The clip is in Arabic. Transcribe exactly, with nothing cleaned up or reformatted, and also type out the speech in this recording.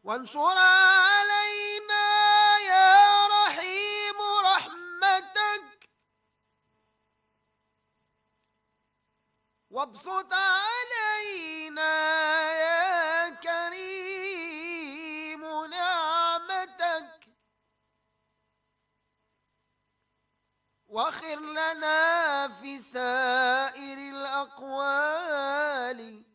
وانشر علينا يا رحيم رحمتك، وابسط علينا يا كريم نعمتك، واخر لنا في سائر الأقوال